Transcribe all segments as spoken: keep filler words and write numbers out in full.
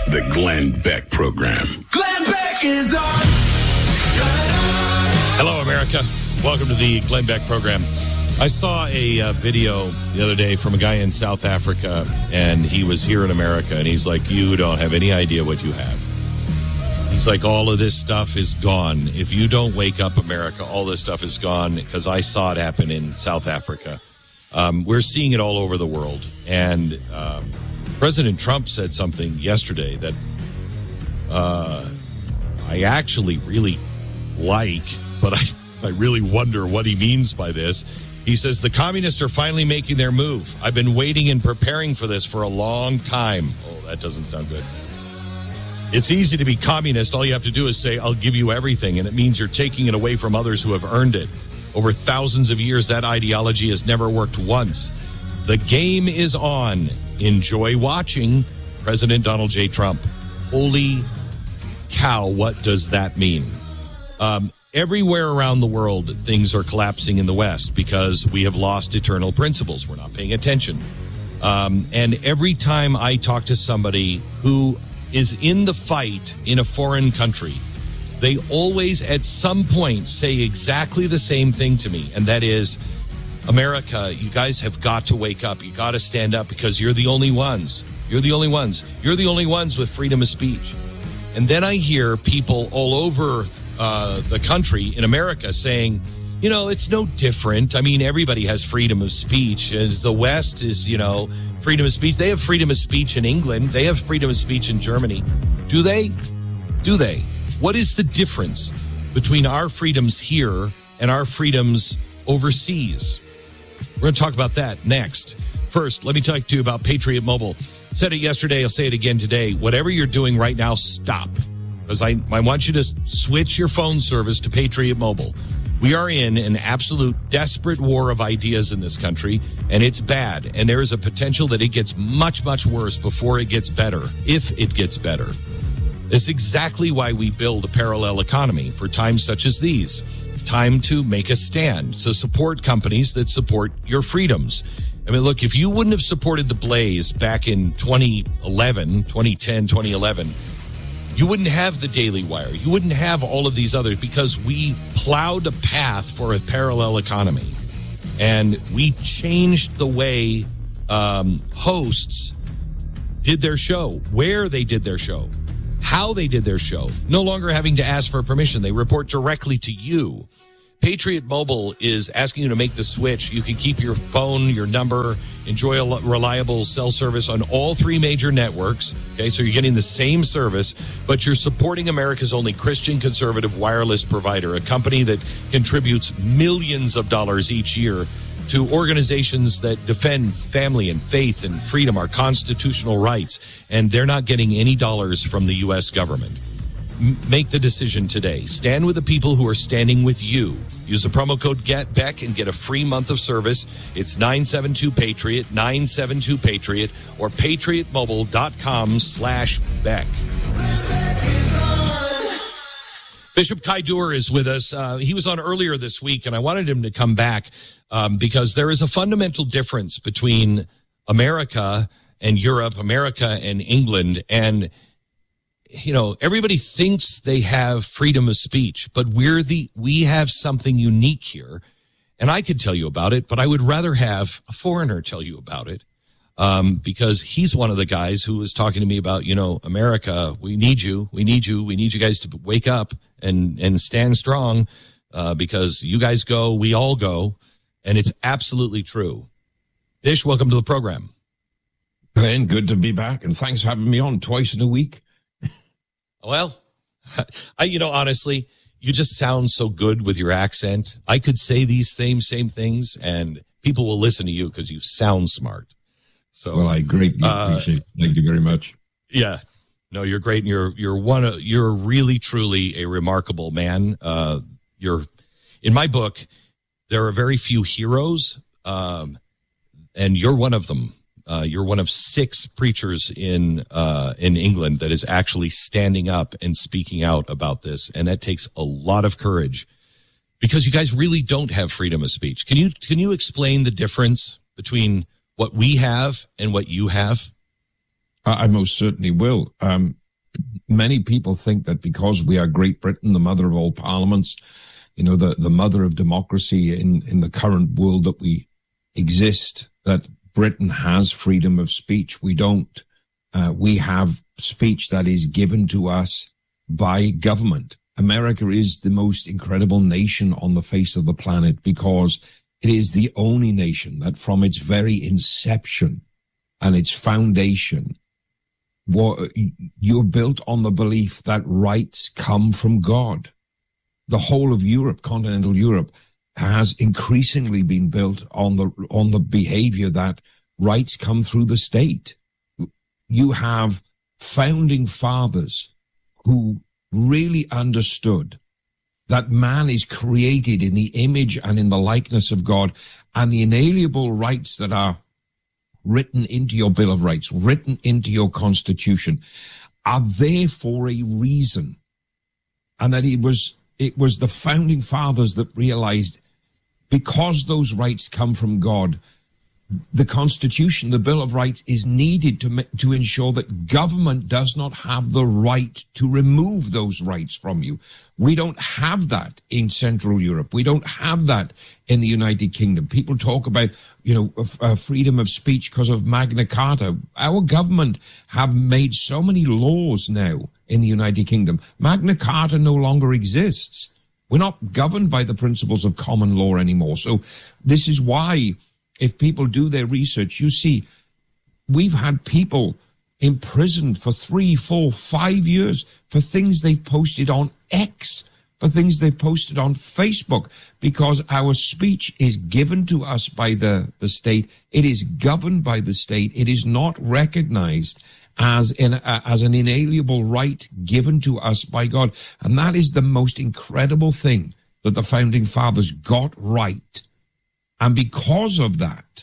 The Glenn Beck Program. Glenn Beck is on. Hello, America. Welcome to the Glenn Beck Program. I saw a uh, video the other day from a guy in South Africa, and he was here in America, and he's like, you don't have any idea what you have. He's like, all of this stuff is gone. If you don't wake up, America, all this stuff is gone, because I saw it happen in South Africa. Um, we're seeing it all over the world. And um, President Trump said something yesterday that uh, I actually really like, but I, I really wonder what he means by this. He says, the communists are finally making their move. I've been waiting and preparing for this for a long time. Oh, that doesn't sound good. It's easy to be communist. All you have to do is say, I'll give you everything. And it means you're taking it away from others who have earned it. Over thousands of years, that ideology has never worked once. The game is on. Enjoy watching. President Donald J. Trump. Holy cow, what does that mean? Um, everywhere around the world, things are collapsing in the West because we have lost eternal principles. We're not paying attention. Um, and every time I talk to somebody who is in the fight in a foreign country, they always at some point say exactly the same thing to me, and that is, America, you guys have got to wake up. You got to stand up because you're the only ones. You're the only ones. You're the only ones with freedom of speech. And then I hear people all over uh, the country in America saying, you know, it's no different. I mean, everybody has freedom of speech. As the West is, you know, freedom of speech. They have freedom of speech in England. They have freedom of speech in Germany. Do they? Do they? What is the difference between our freedoms here and our freedoms overseas? We're going to talk about that next. First, let me talk to you about Patriot Mobile. Said it yesterday. I'll say it again today. Whatever you're doing right now, stop. Because I, I want you to switch your phone service to Patriot Mobile. We are in an absolute desperate war of ideas in this country, and it's bad. And there is a potential that it gets much, much worse before it gets better, if it gets better. It's exactly why we build a parallel economy for times such as these. Time to make a stand, to support companies that support your freedoms. I mean, look, if you wouldn't have supported the Blaze back in twenty eleven, twenty ten, twenty eleven, you wouldn't have the Daily Wire. You wouldn't have all of these others, because we plowed a path for a parallel economy. And we changed the way um, hosts did their show, where they did their show, how they did their show. No longer having to ask for permission. They report directly to you. Patriot Mobile is asking you to make the switch. You can keep your phone, your number, enjoy a reliable cell service on all three major networks. Okay, so you're getting the same service, but you're supporting America's only Christian conservative wireless provider, a company that contributes millions of dollars each year to organizations that defend family and faith and freedom, our constitutional rights, and they're not getting any dollars from the U S government. Make the decision today. Stand with the people who are standing with you. Use the promo code GETBECK and get a free month of service. It's nine seven two Patriot, nine seven two Patriot, or patriotmobile.com slash Beck. Bishop Kai Duer is with us. Uh, he was on earlier this week, and I wanted him to come back um, because there is a fundamental difference between America and Europe, America and England, and you know, everybody thinks they have freedom of speech, but we're the, we have something unique here. And I could tell you about it, but I would rather have a foreigner tell you about it. Um, because he's one of the guys who was talking to me about, you know, America, we need you, we need you, we need you guys to wake up and, and stand strong, uh, because you guys go, we all go. And it's absolutely true. Bish, welcome to the program. Glenn, good to be back. And thanks for having me on twice in a week. Well, I, you know, honestly, you just sound so good with your accent. I could say these same, same things and people will listen to you because you sound smart. So, well, I greatly uh, appreciate it. Thank you very much. Yeah, no, you're great. And you're, you're one of, you're really, truly a remarkable man. Uh, you're in my book. There are very few heroes. Um, and you're one of them. Uh, you're one of six preachers in uh, in England that is actually standing up and speaking out about this, and that takes a lot of courage because you guys really don't have freedom of speech. Can you can you explain the difference between what we have and what you have? I most certainly will. Um, many people think that because we are Great Britain, the mother of all parliaments, you know, the, the mother of democracy in, in the current world that we exist, that Britain has freedom of speech. We don't. Uh, we have speech that is given to us by government. America is the most incredible nation on the face of the planet because it is the only nation that from its very inception and its foundation, you're built on the belief that rights come from God. The whole of Europe, continental Europe, has increasingly been built on the on the behavior that rights come through the state. You have founding fathers who really understood that man is created in the image and in the likeness of God, and the inalienable rights that are written into your Bill of Rights, written into your Constitution, are there for a reason. And that it was it was the founding fathers that realized, because those rights come from God, the Constitution, the Bill of Rights, is needed to to ensure that government does not have the right to remove those rights from you. We don't have that in Central Europe. We don't have that in the United Kingdom. People talk about, you know, uh, freedom of speech because of Magna Carta. Our government have made so many laws now in the United Kingdom. Magna Carta no longer exists. We're not governed by the principles of common law anymore. So this is why, if people do their research, you see, we've had people imprisoned for three, four, five years for things they've posted on X, for things they've posted on Facebook, because our speech is given to us by the, the state. It is governed by the state. It is not recognized as in, uh, as an inalienable right given to us by God. And that is the most incredible thing that the founding fathers got right. And because of that,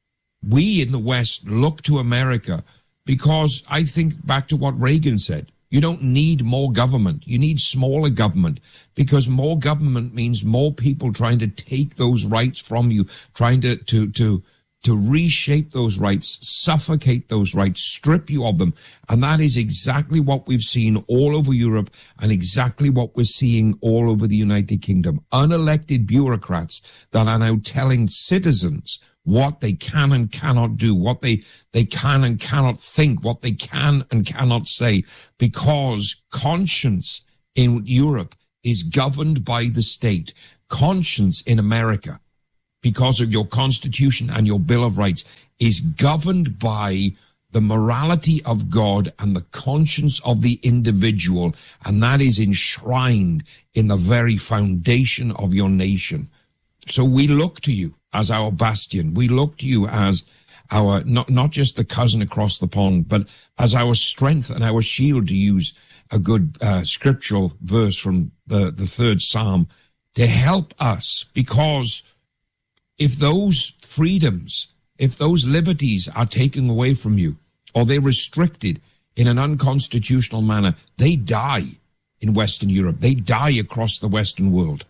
we in the West look to America, because I think back to what Reagan said. You don't need more government. You need smaller government, because more government means more people trying to take those rights from you, trying to, to, to, to reshape those rights, suffocate those rights, strip you of them. And that is exactly what we've seen all over Europe, and exactly what we're seeing all over the United Kingdom. Unelected bureaucrats that are now telling citizens what they can and cannot do, what they, they can and cannot think, what they can and cannot say, because conscience in Europe is governed by the state. Conscience in America, because of your Constitution and your Bill of Rights, is governed by the morality of God and the conscience of the individual, and that is enshrined in the very foundation of your nation. So we look to you as our bastion. We look to you as our, not, not just the cousin across the pond, but as our strength and our shield, to use a good uh, scriptural verse from the, the third Psalm, to help us, because if those freedoms, if those liberties are taken away from you, or they're restricted in an unconstitutional manner, they die in Western Europe. They die across the Western world.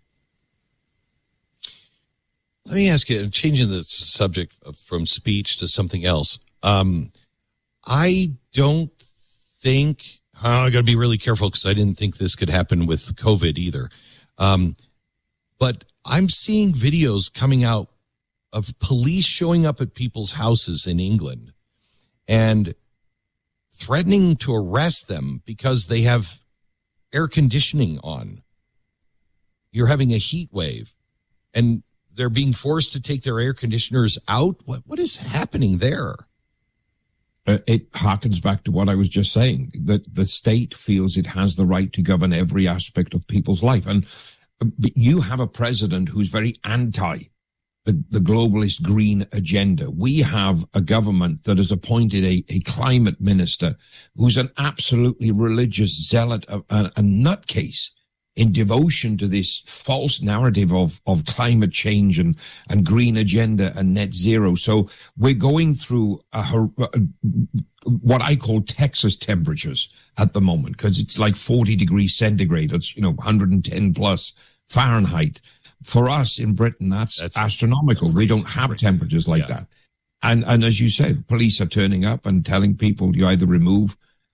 Let me ask you, changing the subject from speech to something else. Um, I don't think, oh, I got to be really careful because I didn't think this could happen with COVID either. Um, but I'm seeing videos coming out of police showing up at people's houses in England and threatening to arrest them because they have air conditioning on. You're having a heat wave, and they're being forced to take their air conditioners out. What what is happening there? Uh, it harkens back to what I was just saying, that the state feels it has the right to govern every aspect of people's life. And you have a president who's very anti the, the globalist green agenda. We have a government that has appointed a, a climate minister who's an absolutely religious zealot, a, a, a nutcase in devotion to this false narrative of, of climate change and, and green agenda and net zero. So we're going through a, a, what I call Texas temperatures at the moment, because it's like forty degrees centigrade. It's, you know, one hundred ten plus Fahrenheit. For us in Britain, that's, that's astronomical. We don't have temperatures like yeah. that. And, and as you said, police are turning up and telling people you either remove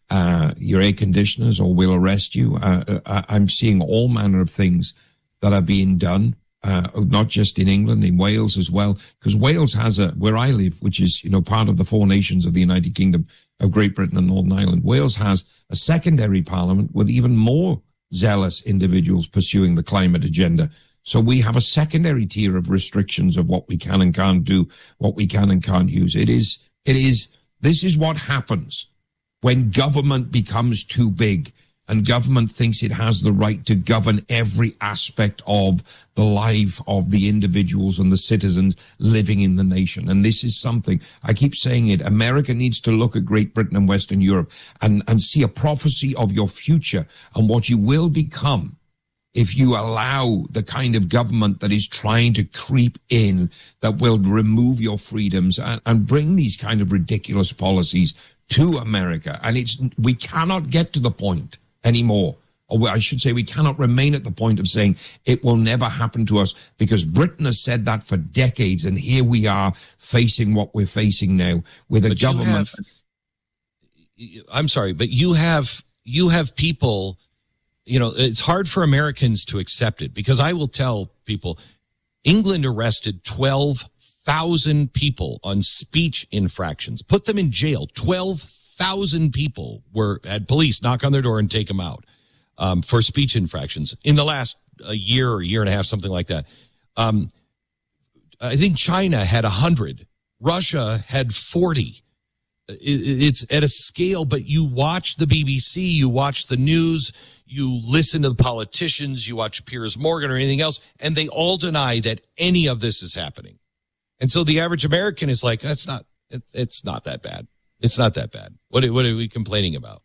uh, your air conditioners or we'll arrest you. Uh, I, I'm seeing all manner of things that are being done, uh, not just in England, in Wales as well, because Wales has a, where I live, which is, you know, part of the four nations of the United Kingdom of Great Britain and Northern Ireland. Wales has a secondary parliament with even more zealous individuals pursuing the climate agenda. So we have a secondary tier of restrictions of what we can and can't do, what we can and can't use. It is, it is, this is what happens when government becomes too big and government thinks it has the right to govern every aspect of the life of the individuals and the citizens living in the nation. And this is something, I keep saying it, America needs to look at Great Britain and Western Europe and, and see a prophecy of your future and what you will become if you allow the kind of government that is trying to creep in, that will remove your freedoms and, and bring these kind of ridiculous policies to America. And it's, we cannot get to the point anymore. Or I should say we cannot remain at the point of saying it will never happen to us, because Britain has said that for decades. And here we are facing what we're facing now with a but government. Have, I'm sorry, but you have, you have people, you know, it's hard for Americans to accept it, because I will tell people England arrested twelve thousand people on speech infractions, put them in jail. twelve thousand people were had police knock on their door and take them out um, for speech infractions in the last a year or year and a half, something like that. Um, I think China had one hundred. Russia had forty. It, it's at a scale, but you watch the B B C, you watch the news, you listen to the politicians, you watch Piers Morgan or anything else, and they all deny that any of this is happening. And so the average American is like, that's not, it, it's not that bad. It's not that bad. What, what are we complaining about?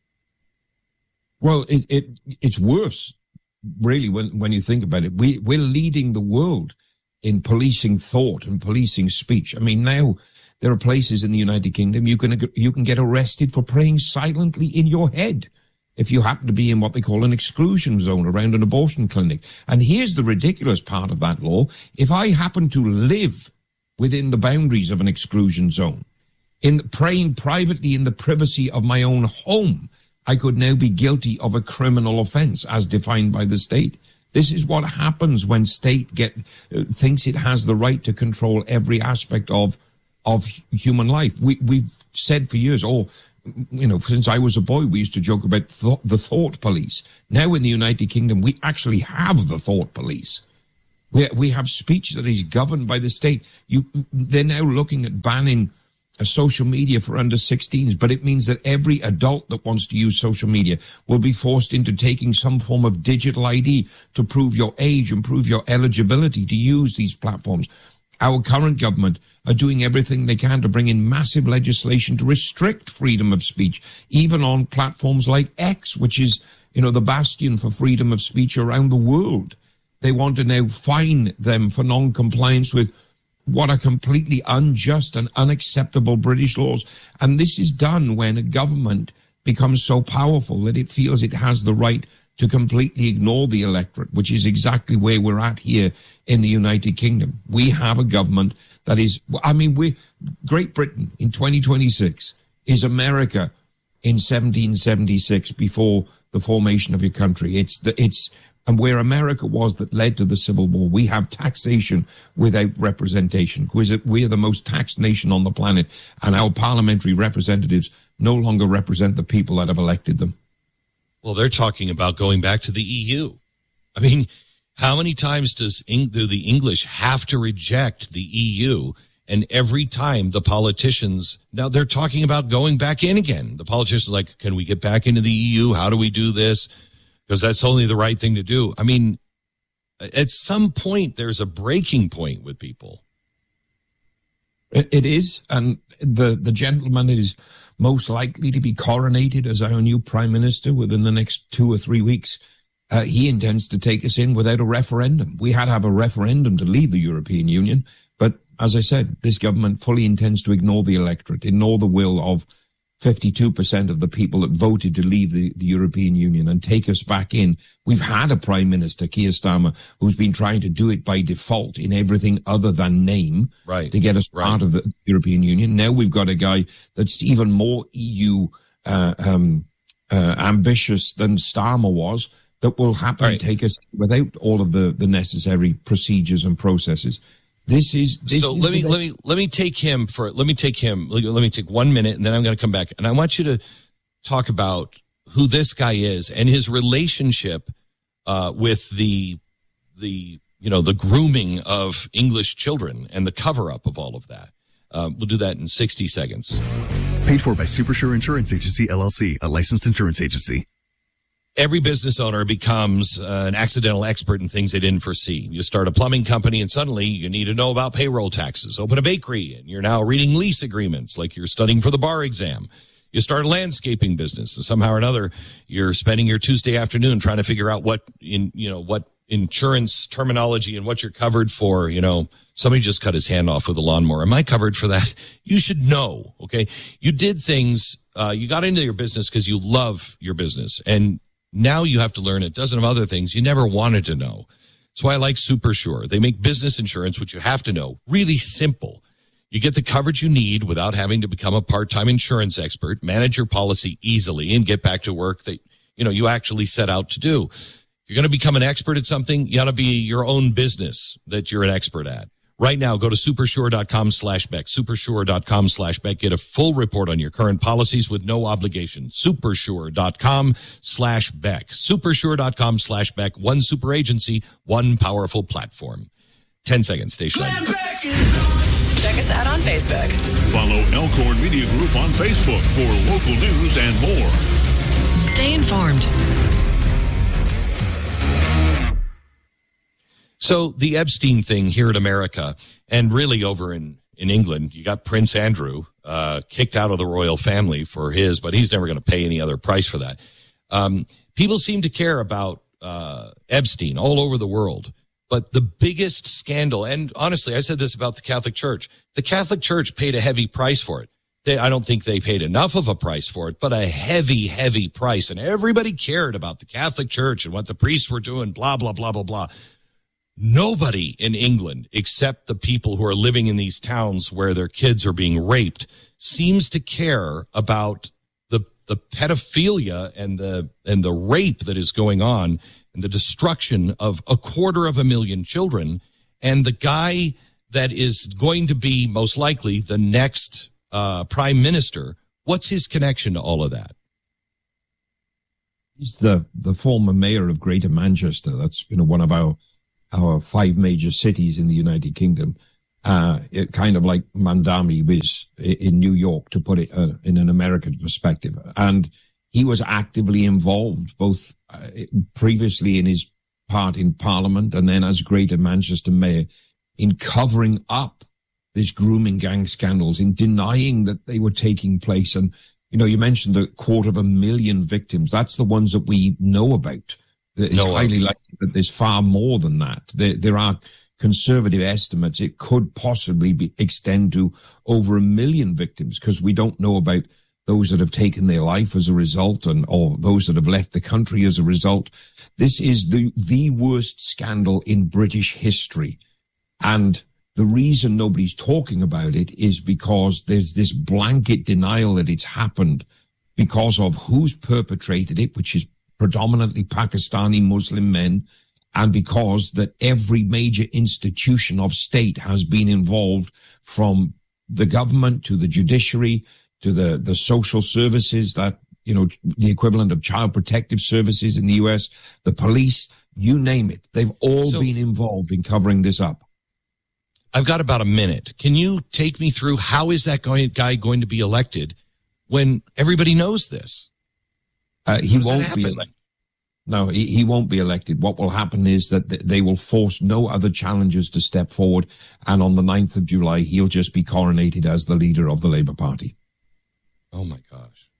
Well, it, it it's worse, really, when, when you think about it. We, we're leading the world in policing thought and policing speech. I mean, now there are places in the United Kingdom you can, you can get arrested for praying silently in your head if you happen to be in what they call an exclusion zone around an abortion clinic. And here's the ridiculous part of that law. If I happen to live within the boundaries of an exclusion zone, in praying privately in the privacy of my own home, I could now be guilty of a criminal offense as defined by the state. This is what happens when state get uh, thinks it has the right to control every aspect of of human life. We, we've said for years, oh, you know, since I was a boy, we used to joke about th- the thought police. Now in the United Kingdom, we actually have the thought police. We, we have speech that is governed by the state. You, they're now looking at banning a social media for under sixteens, but it means that every adult that wants to use social media will be forced into taking some form of digital I D to prove your age and prove your eligibility to use these platforms. Our current government are doing everything they can to bring in massive legislation to restrict freedom of speech, even on platforms like X, which is, you know, the bastion for freedom of speech around the world. They want to now fine them for non-compliance with what are completely unjust and unacceptable British laws. And this is done when a government becomes so powerful that it feels it has the right to completely ignore the electorate, which is exactly where we're at here in the United Kingdom. We have a government that is, I mean, we Great Britain in twenty twenty-six is America in seventeen seventy-six before the formation of your country. It's the, it's, and where America was that led to the Civil War, we have taxation without representation. We are the most taxed nation on the planet, and our parliamentary representatives no longer represent the people that have elected them. Well, they're talking about going back to the E U. I mean, how many times does do the English have to reject the E U? And every time the politicians, now they're talking about going back in again. The politicians are like, can we get back into the E U? How do we do this? Because that's only the right thing to do. I mean, at some point, there's a breaking point with people. It, it is. And the, the gentleman is most likely to be coronated as our new prime minister within the next two or three weeks. Uh, he intends to take us in without a referendum. We had to have a referendum to leave the European Union. But as I said, this government fully intends to ignore the electorate, ignore the will of fifty-two percent of the people that voted to leave the, the European Union and take us back in. We've had a Prime Minister, Keir Starmer, who's been trying to do it by default in everything other than name, right, to get us right. out of the European Union. Now we've got a guy that's even more E U uh, um, uh, ambitious than Starmer was, that will happily right. take us without all of the, the necessary procedures and processes. This is this so. Is let me the, let me let me take him for. Let me take him. Let me take one minute, and then I'm going to come back, and I want you to talk about who this guy is and his relationship uh, with the the you know the grooming of English children and the cover up of all of that. Uh, we'll do that in sixty seconds. Paid for by Supersure Insurance Agency, L L C, a licensed insurance agency. Every business owner becomes uh, an accidental expert in things they didn't foresee. You start a plumbing company and suddenly you need to know about payroll taxes. Open a bakery and you're now reading lease agreements like you're studying for the bar exam. You start a landscaping business and somehow or another you're spending your Tuesday afternoon trying to figure out what in you know what insurance terminology and what you're covered for. You know, somebody just cut his hand off with a lawnmower. Am I covered for that? You should know, okay? You did things, uh, you got into your business because you love your business, and now you have to learn a dozen of other things you never wanted to know. That's why I like Supersure. They make business insurance, which you have to know, really simple. You get the coverage you need without having to become a part-time insurance expert, manage your policy easily, and get back to work that, you know, you actually set out to do. If you're going to become an expert at something, you got to be your own business that you're an expert at. Right now, go to supersure.com slash Beck, supersure.com slash Beck. Get a full report on your current policies with no obligation. Supersure.com slash Beck. Supersure.com slash Beck. One super agency, one powerful platform. Ten seconds, station Glenn nine. Beck is on. Check us out on Facebook. Follow Elkhorn Media Group on Facebook for local news and more. Stay informed. So the Epstein thing here in America, and really over in, in England, you got Prince Andrew uh, kicked out of the royal family for his, but he's never going to pay any other price for that. Um, people seem to care about uh, Epstein all over the world. But the biggest scandal, and honestly, I said this about the Catholic Church, the Catholic Church paid a heavy price for it. They, I don't think they paid enough of a price for it, but a heavy, heavy price. And everybody cared about the Catholic Church and what the priests were doing, blah, blah, blah, blah, blah. Nobody in England, except the people who are living in these towns where their kids are being raped, seems to care about the the pedophilia and the and the rape that is going on and the destruction of a quarter of a million children. And the guy that is going to be most likely the next uh, prime minister, what's his connection to all of that? He's the, the former mayor of Greater Manchester. That's, you know, one of our our five major cities in the United Kingdom, uh, it kind of like Mandami was in New York, to put it uh, in an American perspective. And he was actively involved, both uh, previously in his part in Parliament and then as Greater Manchester mayor, in covering up this grooming gang scandals, in denying that they were taking place. And, you know, you mentioned a quarter of a million victims. That's the ones that we know about. It's no, highly likely that there's far more than that. There, there are conservative estimates. It could possibly be extend to over a million victims, because we don't know about those that have taken their life as a result, and or those that have left the country as a result. This is the the worst scandal in British history. And the reason nobody's talking about it is because there's this blanket denial that it's happened because of who's perpetrated it, which is predominantly Pakistani Muslim men, and because that every major institution of state has been involved, from the government to the judiciary to the, the social services, that, you know, the equivalent of child protective services in the U S, the police, you name it. They've all so, been involved in covering this up. I've got about a minute. Can you take me through how is that going, guy going to be elected when everybody knows this? Uh, he won't be elected. No, he, he won't be elected. What will happen is that th- they will force no other challengers to step forward. And on the ninth of July, he'll just be coronated as the leader of the Labour Party. Oh, my gosh.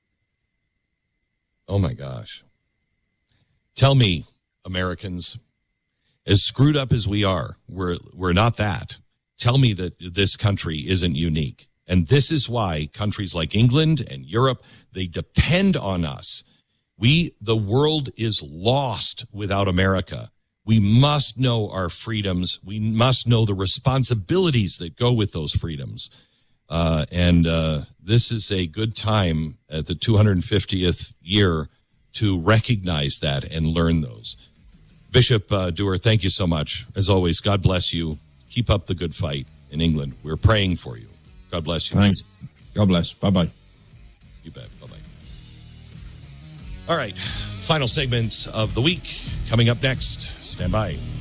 Oh, my gosh. Tell me, Americans, as screwed up as we are, we're, we're not that. Tell me that this country isn't unique. And this is why countries like England and Europe, they depend on us. We, the world is lost without America. We must know our freedoms. We must know the responsibilities that go with those freedoms. Uh, and uh, this is a good time at the two hundred fiftieth year to recognize that and learn those. Bishop uh, Dewar, thank you so much. As always, God bless you. Keep up the good fight in England. We're praying for you. God bless you. Thanks. God bless. Bye-bye. You bet. Bye-bye. All right. Final segments of the week coming up next. Stand by.